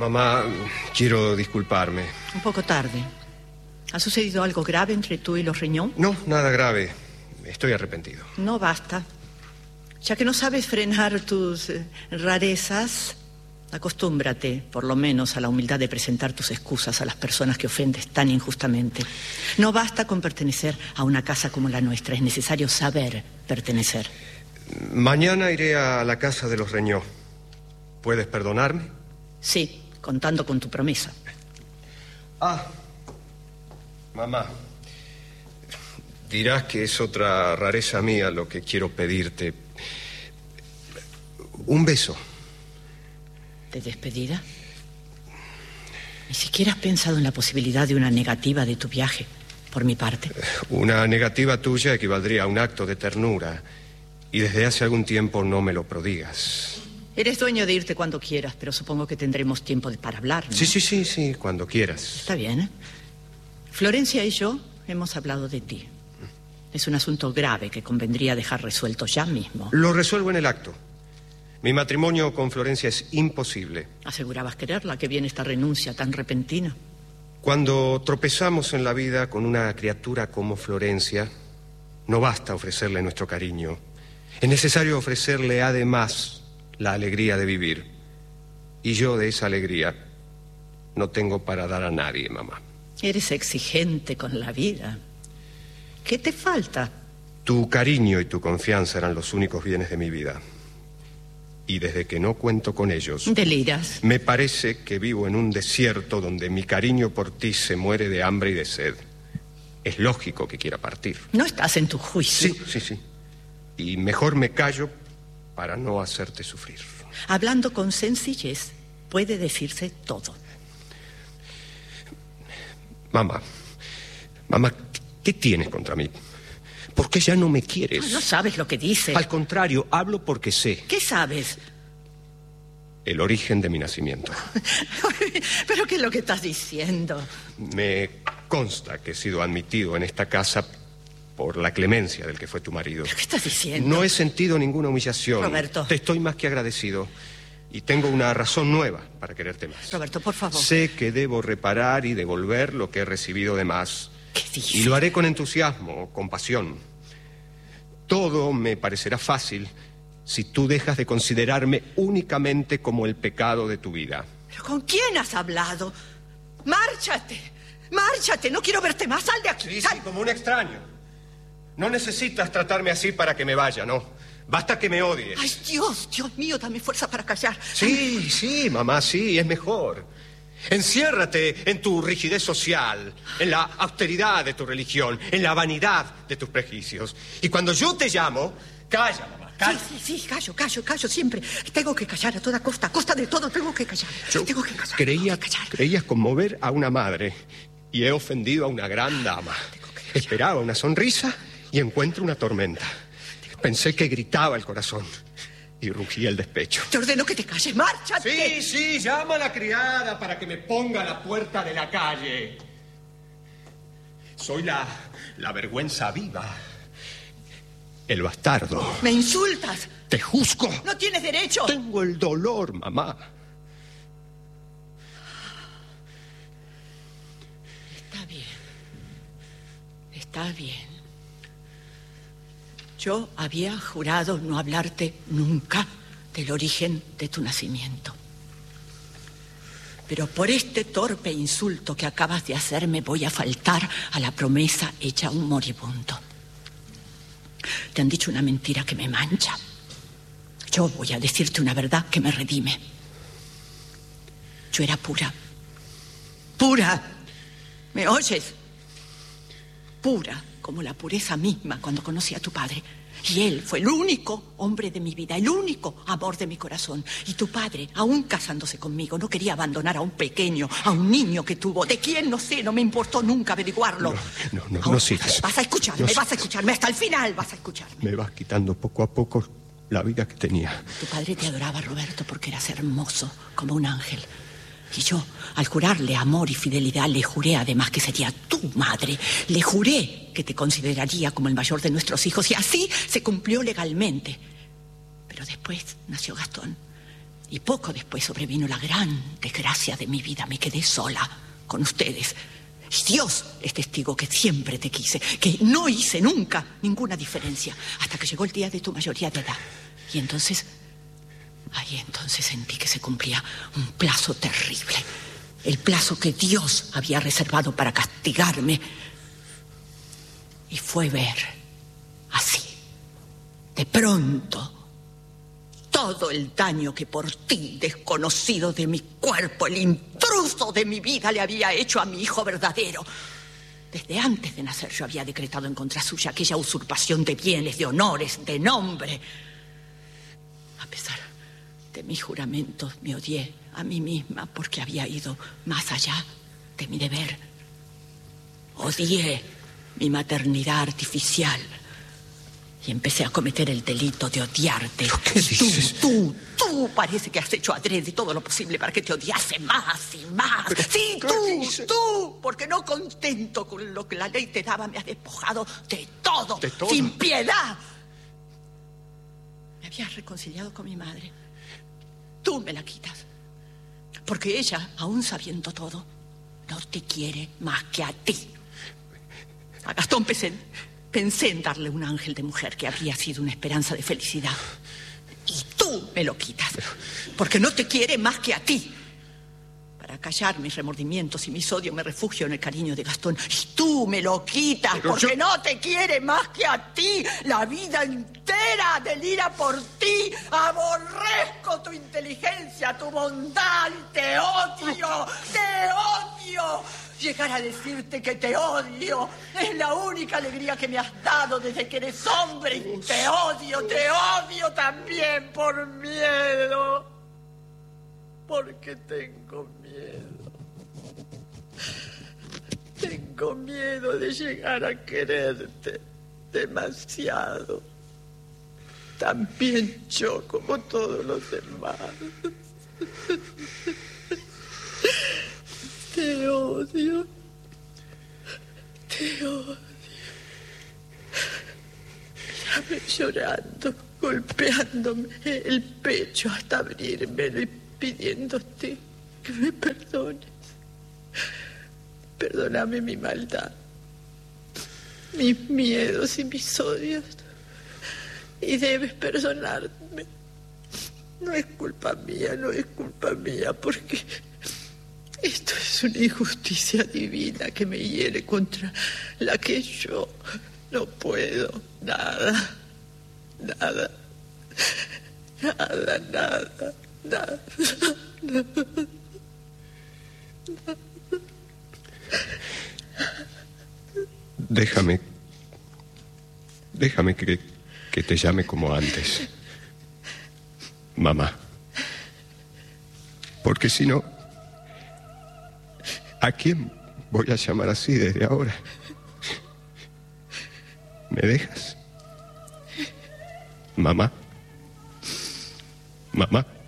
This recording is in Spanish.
Mamá, quiero disculparme. Un poco tarde. ¿Ha sucedido algo grave entre tú y los Reñón? No, nada grave. Estoy arrepentido. No basta. Ya que no sabes frenar tus rarezas, acostúmbrate, por lo menos, a la humildad de presentar tus excusas a las personas que ofendes tan injustamente. No basta con pertenecer a una casa como la nuestra. Es necesario saber pertenecer. Mañana iré a la casa de los Reñón. ¿Puedes perdonarme? Sí, contando con tu promesa. Mamá, dirás que es otra rareza mía lo que quiero pedirte. Un beso. ¿De despedida? Ni siquiera has pensado en la posibilidad de una negativa de tu viaje, por mi parte. Una negativa tuya equivaldría a un acto de ternura. Y desde hace algún tiempo no me lo prodigas. Eres dueño de irte cuando quieras, pero supongo que tendremos tiempo para hablar, ¿no? Sí, cuando quieras. Está bien, ¿eh? Florencia y yo hemos hablado de ti. Es un asunto grave que convendría dejar resuelto ya mismo. Lo resuelvo en el acto. Mi matrimonio con Florencia es imposible. Asegurabas quererla, que viene esta renuncia tan repentina. Cuando tropezamos en la vida con una criatura como Florencia, no basta ofrecerle nuestro cariño. Es necesario ofrecerle además la alegría de vivir. Y yo de esa alegría no tengo para dar a nadie, mamá. Eres exigente con la vida. ¿Qué te falta? Tu cariño y tu confianza eran los únicos bienes de mi vida. Y desde que no cuento con ellos... Deliras. Me parece que vivo en un desierto donde mi cariño por ti se muere de hambre y de sed. Es lógico que quiera partir. No estás en tu juicio. Sí. Y mejor me callo para no hacerte sufrir. Hablando con sencillez, puede decirse todo. Mamá, ¿qué tienes contra mí? ¿Por qué ya no me quieres? No sabes lo que dices. Al contrario, hablo porque sé. ¿Qué sabes? El origen de mi nacimiento. ¿Pero qué es lo que estás diciendo? Me consta que he sido admitido en esta casa por la clemencia del que fue tu marido. ¿Pero qué estás diciendo? No he sentido ninguna humillación. Roberto. Te estoy más que agradecido. Y tengo una razón nueva para quererte más. Roberto, por favor. Sé que debo reparar y devolver lo que he recibido de más. ¿Qué dices? Y lo haré con entusiasmo, con pasión. Todo me parecerá fácil si tú dejas de considerarme únicamente como el pecado de tu vida. ¿Pero con quién has hablado? ¡Márchate! ¡Márchate! No quiero verte más. ¡Sal de aquí! Sí, como un extraño. No necesitas tratarme así para que me vaya, ¿no? Basta que me odies. ¡Ay, Dios mío, dame fuerza para callar! Sí, mamá, sí, es mejor. Enciérrate en tu rigidez social, en la austeridad de tu religión, en la vanidad de tus prejuicios. Y cuando yo te llamo, calla, mamá, calla. Sí, callo, siempre. Tengo que callar a toda costa, a costa de todo, tengo que callar. Tengo que callar. Creías conmover a una madre y he ofendido a una gran dama. Esperaba una sonrisa y encuentro una tormenta. Pensé que gritaba el corazón y rugía el despecho. Te ordeno que te calles, márchate. Sí, llama a la criada para que me ponga a la puerta de la calle. Soy la vergüenza viva. El bastardo. ¿Me insultas? Te juzgo. No tienes derecho. Tengo el dolor, mamá. Está bien. Yo había jurado no hablarte nunca del origen de tu nacimiento. Pero por este torpe insulto que acabas de hacerme voy a faltar a la promesa hecha a un moribundo. Te han dicho una mentira que me mancha. Yo voy a decirte una verdad que me redime. Yo era pura. ¡Pura! ¿Me oyes? Pura como la pureza misma cuando conocí a tu padre. Y él fue el único hombre de mi vida, el único amor de mi corazón. Y tu padre, aún casándose conmigo, no quería abandonar a un pequeño, a un niño que tuvo. ¿De quién? No sé, no me importó nunca averiguarlo. No sigas. Vas a escucharme, hasta el final vas a escucharme. Me vas quitando poco a poco la vida que tenía. Tu padre te adoraba, Roberto, porque eras hermoso, como un ángel. Y yo, al jurarle amor y fidelidad, le juré además que sería tu madre. Le juré que te consideraría como el mayor de nuestros hijos. Y así se cumplió legalmente. Pero después nació Gastón. Y poco después sobrevino la gran desgracia de mi vida. Me quedé sola con ustedes. Y Dios es testigo que siempre te quise, que no hice nunca ninguna diferencia, hasta que llegó el día de tu mayoría de edad. Y entonces, ahí entonces sentí que se cumplía un plazo terrible. El plazo que Dios había reservado para castigarme. Y fue ver, así, de pronto, todo el daño que por ti, desconocido de mi cuerpo, el intruso de mi vida, le había hecho a mi hijo verdadero. Desde antes de nacer yo había decretado en contra suya aquella usurpación de bienes, de honores, de nombre. A pesar de mis juramentos, me odié a mí misma porque había ido más allá de mi deber. Odié mi maternidad artificial. Y empecé a cometer el delito de odiarte. ¿Qué dices? Tú parece que has hecho adrede todo lo posible para que te odiase más y más. Pero, sí, ¿qué tú, porque no contento con lo que la ley te daba, me has despojado de todo, ¿De todo? sin piedad. Me habías reconciliado con mi madre. Tú me la quitas. Porque ella, aún sabiendo todo, no te quiere más que a ti. A Gastón pensé en darle un ángel de mujer que habría sido una esperanza de felicidad. Y tú me lo quitas, porque no te quiere más que a ti. Para callar mis remordimientos y mis odios me refugio en el cariño de Gastón. Y tú me lo quitas, pero porque yo... no te quiere más que a ti. La vida entera delira por ti. Aborrezco tu inteligencia, tu bondad, y te odio, te odio. Llegar a decirte que te odio es la única alegría que me has dado desde que eres hombre. Y te odio también por miedo. Porque tengo miedo. Tengo miedo de llegar a quererte demasiado. También yo, como todos los demás. Te odio. Te odio. Mírame llorando, golpeándome el pecho hasta abrírmelo y pidiéndote que me perdones. Perdóname mi maldad, mis miedos y mis odios. Y debes perdonarme. No es culpa mía, porque esto es una injusticia divina que me hiere, contra la que yo no puedo nada. Déjame que te llame como antes, mamá. Porque si no, ¿a quién voy a llamar así desde ahora? ¿Me dejas? Mamá. Mamá.